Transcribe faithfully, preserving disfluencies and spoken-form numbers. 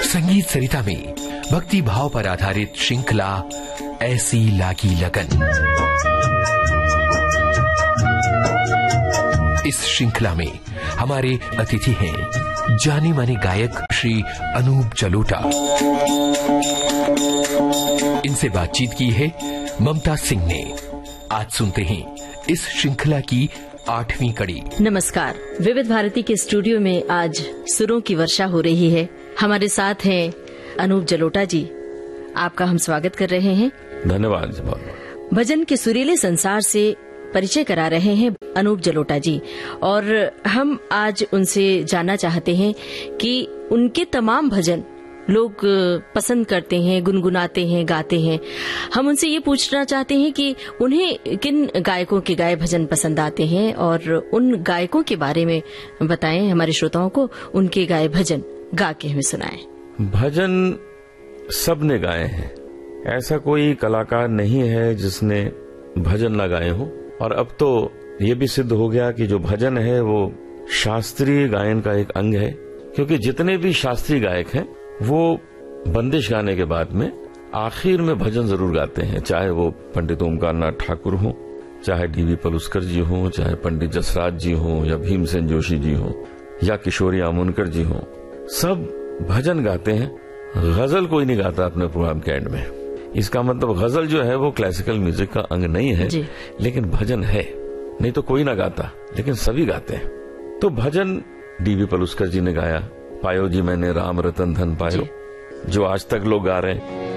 संगीत सरिता में भक्ति भाव पर आधारित श्रृंखला ऐसी लागी लगन। इस श्रृंखला में हमारे अतिथि हैं जाने माने गायक श्री अनूप जलोटा। इनसे बातचीत की है ममता सिंह ने। आज सुनते हैं इस श्रृंखला की आठवीं कड़ी। नमस्कार। विविध भारती के स्टूडियो में आज सुरों की वर्षा हो रही है। हमारे साथ हैं अनूप जलोटा जी। आपका हम स्वागत कर रहे हैं। धन्यवाद। भजन के सुरीले संसार से परिचय करा रहे हैं अनूप जलोटा जी, और हम आज उनसे जानना चाहते हैं कि उनके तमाम भजन लोग पसंद करते हैं, गुनगुनाते हैं, गाते हैं। हम उनसे ये पूछना चाहते हैं कि उन्हें किन गायकों के गाए भजन पसंद आते हैं, और उन गायकों के बारे में बताएं हमारे श्रोताओं को। उनके गाए भजन गा के हमें सुनाएं। भजन सबने गाए हैं, ऐसा कोई कलाकार नहीं है जिसने भजन न गाए हो। और अब तो ये भी सिद्ध हो गया कि जो भजन है वो शास्त्रीय गायन का एक अंग है, क्योंकि जितने भी शास्त्रीय गायक हैं वो बंदिश गाने के बाद में आखिर में भजन जरूर गाते हैं, चाहे वो पंडित ओमकार नाथ ठाकुर हो, चाहे डीवी पलुस्कर जी हो, चाहे पंडित जसराज जी हो, या भीमसेन जोशी जी हो, या किशोरी आमोनकर जी हो, सब भजन गाते हैं। गजल कोई नहीं गाता अपने प्रोग्राम के एंड में। इसका मतलब गजल जो है वो क्लासिकल म्यूजिक का अंग नहीं है, लेकिन भजन है। नहीं तो कोई ना गाता, लेकिन सभी गाते हैं। तो भजन डीवी पलुस्कर जी ने गाया, पायो जी मैंने राम रतन धन पायो, जो आज तक लोग गा रहे हैं।